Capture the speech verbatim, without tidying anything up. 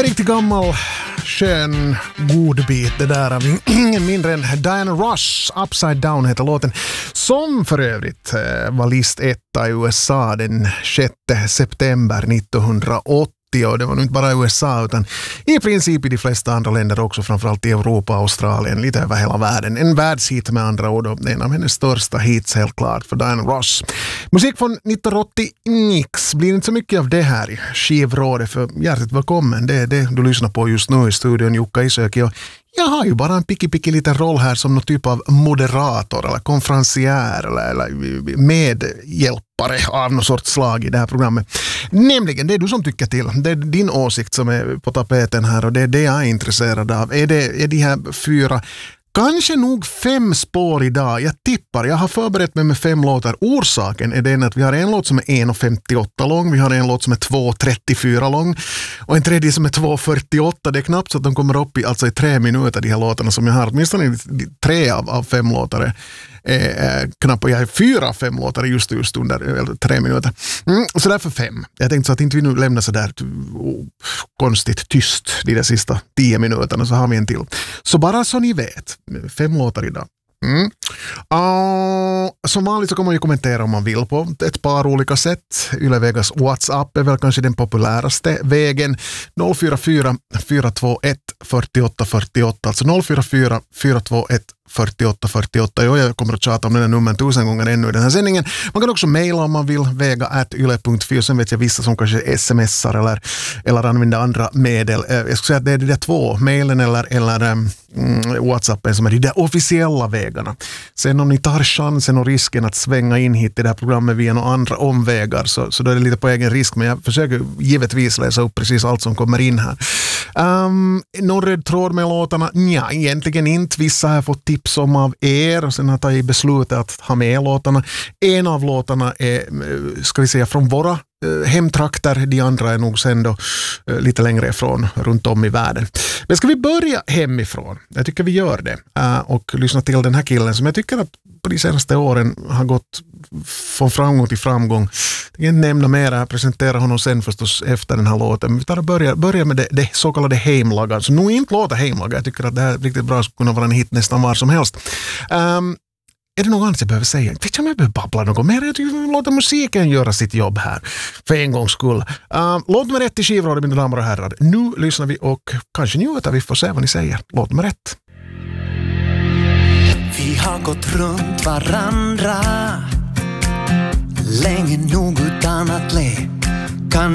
En riktigt gammal, skön, god bit det där av ingen mindre än Diana Ross. Upside Down heter låten, som för övrigt var list etta i U S A den sjätte september nittonhundraåttio. Och det var nog inte bara U S A utan i princip i de flesta andra länder också, framförallt i Europa och Australien, lite över hela världen. En världshit med andra ord, och en av hennes största hits helt klart för Diana Ross. Musik från nittonhundraåttio, nix. Blir inte så mycket av det här i skivrådet, för hjärtligt välkommen. Det är det du lyssnar på just nu i studion, Jukka Isöki, och jag har ju bara en picki-picki liten roll här som någon typ av moderator eller konferencier eller, eller medhjälpare av något sorts slag i det här programmet. Nämligen, det är du som tycker till. Det är din åsikt som är på tapeten här, och det är det jag är intresserad av. Är det är de här fyra, kanske nog fem spår idag. Jag tippar, jag har förberett mig med fem låtar. Orsaken är den att vi har en låt som är en femtioåtta lång, vi har en låt som är två trettiofyra lång och en tredje som är två fyrtioåtta. Det är knappt så att de kommer upp i, alltså i tre minuter, de här låtarna som jag har. Åtminstone tre av, av fem låtar är knappt, och jag har fyra av fem låtar just just under tre minuter. Mm, så därför fem. Jag tänkte så att inte vi nu lämnar så där oh, konstigt tyst de där sista tio minuterna, så har vi en till. Så bara så ni vet, fem låtar idag. Mm. Uh, som vanligt så kan man ju kommentera om man vill på ett par olika sätt. Yle Vegas WhatsApp är väl kanske den populäraste vägen. noll fyra fyra fyra två ett fyrtioåtta fyrtioåtta, alltså noll fyra fyra fyra två ett fyrtioåtta fyrtioåtta. Jo, jag kommer att tjata om den här numren tusen gånger ännu i den här sändningen. Man kan också mejla om man vill, vega at yle punkt fi, och sen vet jag vissa som kanske smsar eller, eller använder andra medel. Jag skulle säga att det är de där två, mejlen eller, eller um, WhatsAppen, som är de där officiella vägarna. Sen om ni tar chansen och risken att svänga in hit i det här programmet via några andra omvägar, så, så då är det lite på egen risk, men jag försöker givetvis läsa upp precis allt som kommer in här. Um, någon röd tråd med låtarna? Nja, egentligen inte. Vissa har fått tips om av er och sen har tagit beslutet att ha med låtarna. En av låtarna är, ska vi säga, från våra hemtrakter, de andra är nog sen då lite längre ifrån, runt om i världen. Men ska vi börja hemifrån? Jag tycker vi gör det, och lyssna till den här killen som jag tycker att på de senaste åren har gått från framgång till framgång. Jag kan inte nämna mer, presentera honom sen förstås efter den här låten. Men vi tar och börjar, börjar med det, det så kallade heimlaga. Så nog inte låta heimlaga. Jag tycker att det här är riktigt bra, skulle kunna vara en hit nästan var som helst. Um, Är det något annat jag behöver säga? Jag vet inte om jag behöver babbla något mer. Jag tycker vi låter musiken göra sitt jobb här. För en gångs skull. Uh, låt mig rätt i skivrådet, mina damer och herrar. Nu lyssnar vi och kanske njuter. Vi får se vad ni säger. Låt mig rätt. Vi har gått runt varandra länge nog utan att le. Kan